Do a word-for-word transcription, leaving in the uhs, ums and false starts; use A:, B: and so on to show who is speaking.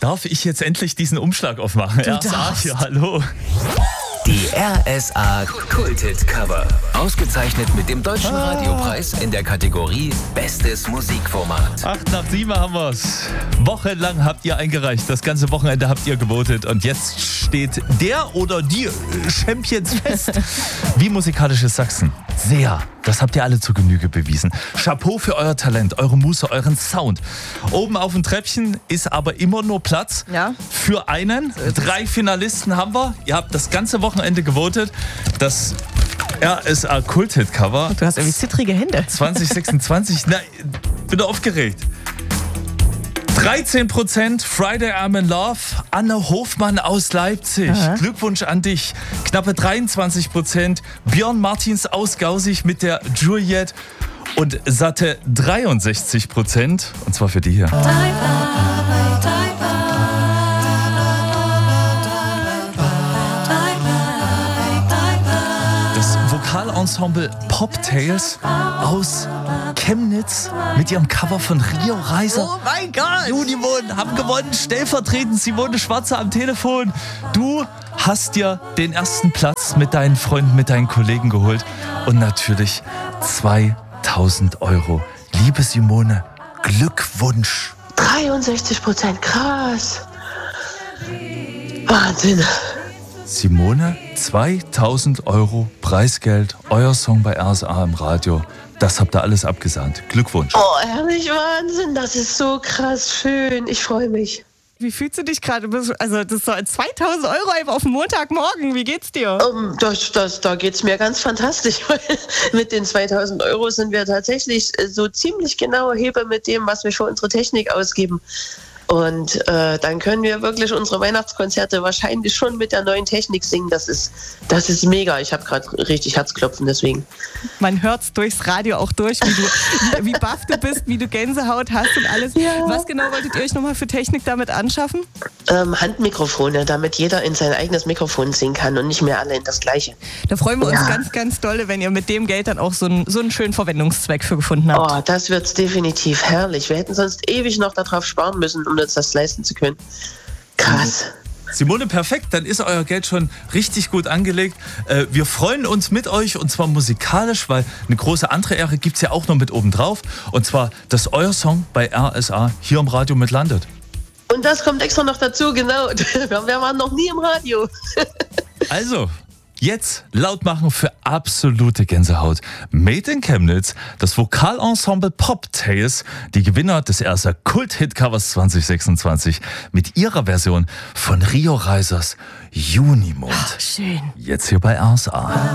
A: Darf ich jetzt endlich diesen Umschlag aufmachen?
B: Du
A: R S A
B: darfst.
A: hier, hallo.
C: Die R S A Kulthit Cover. Ausgezeichnet mit dem Deutschen
A: Ah.
C: Radiopreis in der Kategorie Bestes Musikformat.
A: Acht nach sieben haben wir's. Wochenlang habt ihr eingereicht. Das ganze Wochenende habt ihr gewotet. Und jetzt steht der oder die Champions fest. Wie musikalisches Sachsen. Sehr. Das habt ihr alle zur Genüge bewiesen. Chapeau für euer Talent, eure Muße, euren Sound. Oben auf dem Treppchen ist aber immer nur Platz
B: Ja.
A: für einen. Drei Finalisten haben wir. Ihr habt das ganze Wochenende gewotet. Das R S A Kulthit Cover
B: Du hast irgendwie zittrige Hände.
A: zwanzig sechsundzwanzig. Na, bin aufgeregt. dreizehn Prozent Friday I'm in Love, Anne Hofmann aus Leipzig.
B: Aha.
A: Glückwunsch an dich. Knappe dreiundzwanzig Prozent Björn Martins aus Gausig mit der Juliette. Und satte dreiundsechzig Prozent. Und zwar für die hier. Das Vokalensemble Poptails aus Chemnitz mit ihrem Cover von Rio Reiser.
B: Oh mein Gott!
A: Junimond haben gewonnen, stellvertretend Simone Schwarzer am Telefon. Du hast dir den ersten Platz mit deinen Freunden, mit deinen Kollegen geholt und natürlich zweitausend Euro. Liebe Simone, Glückwunsch.
D: dreiundsechzig Prozent, krass. Wahnsinn.
A: Simone, zweitausend Euro Preisgeld, euer Song bei R S A im Radio. Das habt ihr alles abgesahnt. Glückwunsch.
D: Oh, ehrlich, Wahnsinn. Das ist so krass schön. Ich freue mich.
B: Wie fühlst du dich gerade? Also das ist so zweitausend Euro einfach auf den Montagmorgen. Wie geht's dir?
D: Um, das, das, da geht es mir ganz fantastisch, weil mit den zweitausend Euro sind wir tatsächlich so ziemlich genau Heber mit dem, was wir für unsere Technik ausgeben. Und äh, dann können wir wirklich unsere Weihnachtskonzerte wahrscheinlich schon mit der neuen Technik singen. Das ist, das ist mega. Ich habe gerade richtig Herzklopfen deswegen.
B: Man hört's durchs Radio auch durch, wie, du, wie, wie baff du bist, wie du Gänsehaut hast und alles.
D: Ja.
B: Was genau wolltet ihr euch nochmal für Technik damit anschaffen?
D: Ähm, Handmikrofone, damit jeder in sein eigenes Mikrofon singen kann und nicht mehr alle in das gleiche.
B: Da freuen wir uns
D: Ja.
B: ganz, ganz dolle, wenn ihr mit dem Geld dann auch so einen, so einen schönen Verwendungszweck für gefunden habt.
D: Oh, das wird's definitiv herrlich. Wir hätten sonst ewig noch darauf sparen müssen, um uns das leisten zu können. Krass.
A: Simone, perfekt, dann ist euer Geld schon richtig gut angelegt. Äh, wir freuen uns mit euch und zwar musikalisch, weil eine große andere Ehre gibt es ja auch noch mit oben drauf. Und zwar, dass euer Song bei R S A hier im Radio mit landet.
D: Und das kommt extra noch dazu, genau. Wir waren noch nie im Radio.
A: Also, jetzt laut machen für absolute Gänsehaut. Made in Chemnitz, das Vokalensemble Poptails, die Gewinner des R S A Kult-Hit-Covers zwanzig sechsundzwanzig mit ihrer Version von Rio Reisers Junimond.
B: Schön.
A: Jetzt hier bei R S A.